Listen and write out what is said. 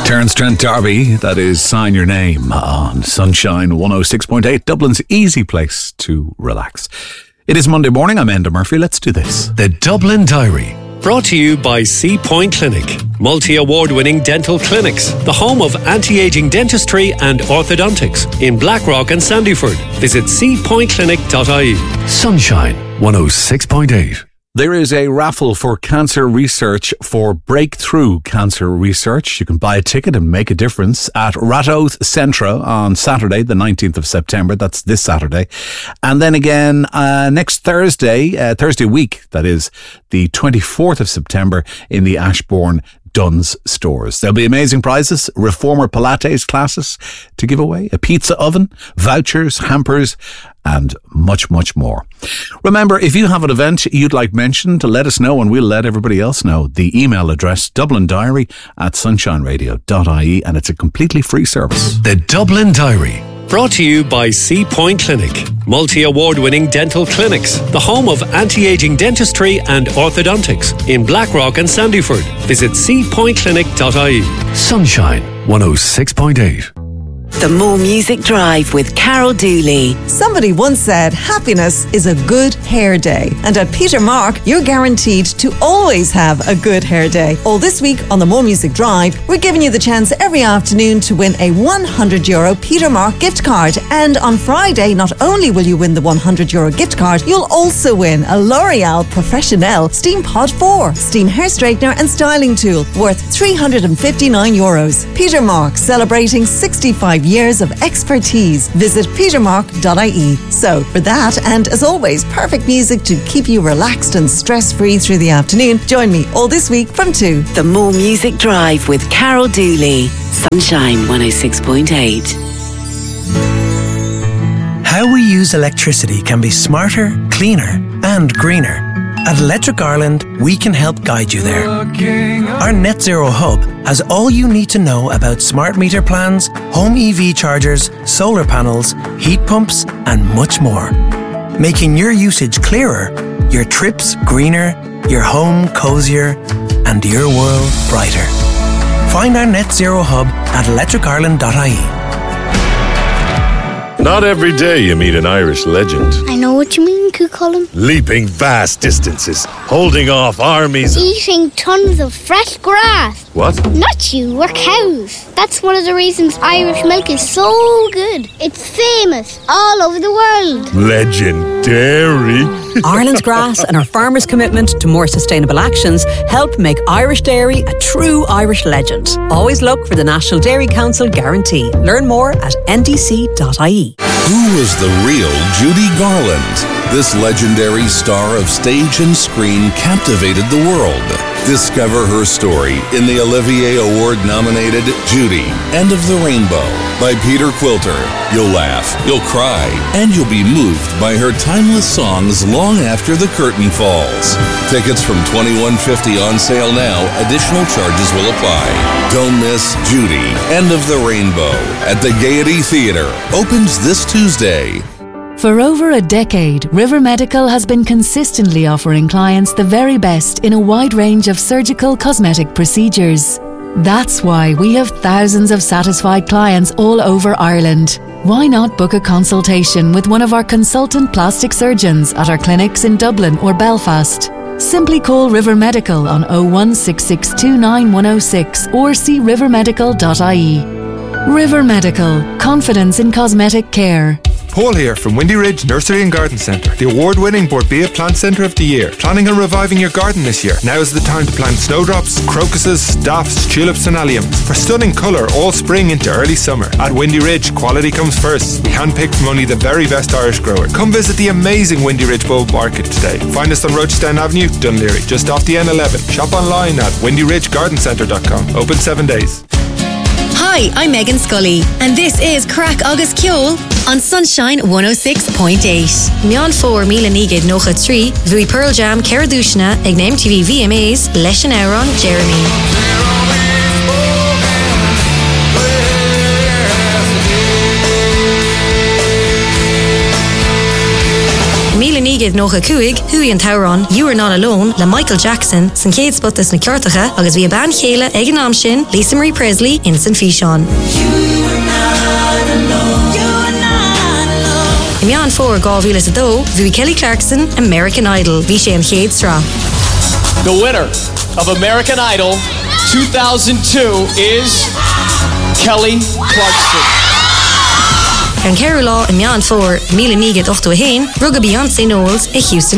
Terence Trent D'Arby, that is Sign Your Name on Sunshine 106.8, Dublin's easy place to relax. It is Monday morning, I'm Enda Murphy, let's do this. The Dublin Diary. Brought to you by Sea Point Clinic, multi-award-winning dental clinics, the home of anti-aging dentistry and orthodontics in Blackrock and Sandyford. Visit seapointclinic.ie. Sunshine 106.8. There is a raffle for cancer research for Breakthrough Cancer Research. You can buy a ticket and make a difference at Ratoath Centra on Saturday, the 19th of September. That's this Saturday. And then again, next Thursday week, that is the 24th of September in the Ashbourne Duns stores. There'll be amazing prizes, reformer Pilates classes to give away, a pizza oven, vouchers, hampers, and much, much more. Remember, if you have an event you'd like mentioned, to let us know and we'll let everybody else know. The email address, dublindiary@sunshineradio.ie, and it's a completely free service. The Dublin Diary. Brought to you by Sea Point Clinic, multi-award-winning dental clinics, the home of anti-aging dentistry and orthodontics in Blackrock and Sandyford. Visit seapointclinic.ie. Sunshine 106.8. The More Music Drive with Carol Dooley. Somebody once said happiness is a good hair day. And at Peter Mark, you're guaranteed to always have a good hair day. All this week on the More Music Drive, we're giving you the chance every afternoon to win a €100 Peter Mark gift card. And on Friday, not only will you win the €100 gift card, you'll also win a L'Oreal Professionnel Steam Pod 4 steam hair straightener and styling tool worth €359. Peter Mark, celebrating 65 years of expertise. Visit petermark.ie. So for that, and as always, perfect music to keep you relaxed and stress-free through the afternoon, join me all this week from 2. The More Music Drive with Carol Dooley. Sunshine 106.8. How we use electricity can be smarter, cleaner and greener. At Electric Ireland, we can help guide you there. Our Net Zero Hub has all you need to know about smart meter plans, home EV chargers, solar panels, heat pumps, and much more. Making your usage clearer, your trips greener, your home cozier, and your world brighter. Find our Net Zero Hub at electricireland.ie. Not every day you meet an Irish legend. I know what you mean, Cucullin. Leaping vast distances, holding off armies. Eating tons of fresh grass. What? Not you, we're cows. That's one of the reasons Irish milk is so good. It's famous all over the world. Legendary. Ireland's grass and our farmers' commitment to more sustainable actions help make Irish dairy a true Irish legend. Always look for the National Dairy Council guarantee. Learn more at ndc.ie. Who was the real Judy Garland? This legendary star of stage and screen captivated the world. Discover her story in the Olivier Award-nominated Judy, End of the Rainbow by Peter Quilter. You'll laugh, you'll cry, and you'll be moved by her timeless songs long after the curtain falls. Tickets from $21.50 on sale now. Additional charges will apply. Don't miss Judy, End of the Rainbow at the Gaiety Theatre. Opens this Tuesday. For over a decade, River Medical has been consistently offering clients the very best in a wide range of surgical cosmetic procedures. That's why we have thousands of satisfied clients all over Ireland. Why not book a consultation with one of our consultant plastic surgeons at our clinics in Dublin or Belfast? Simply call River Medical on 016629106 or see rivermedical.ie. River Medical. Confidence in cosmetic care. Paul here from Windy Ridge Nursery and Garden Centre, the award-winning Borbia Plant Centre of the Year. Planning on reviving your garden this year? Now is the time to plant snowdrops, crocuses, staffs, tulips and alliums for stunning colour all spring into early summer. At Windy Ridge, quality comes first. We handpick from only the very best Irish grower. Come visit the amazing Windy Ridge Bulb Market today. Find us on Rochestown Avenue, Dunleary, just off the N11. Shop online at windyridgegardencentre.com. Open 7 days. Hi, I'm Megan Scully, and this is Crack August Kjol on Sunshine 106.8. Mian 4 Mila Nigid Nocha 3, Vui Pearl Jam Keradushna, Ignem TV VMAs, Leshan Aaron, Jeremy. Mila Nigid mígad nócha cuaig, Hui an Tauron, You Are Not Alone, le Michael Jackson, san céad spotas na ceartacha, agus bhí a ban chéile ag an am sin, Lisa Marie Presley in San Fishon. I meán fór 2002, bhí Kelly Clarkson, American Idol, bhí sé an chéad strá. The winner of American Idol 2002 is Kelly Clarkson. An ceir lá i meán fór 1981, rug a Beyoncé Knowles i Houston,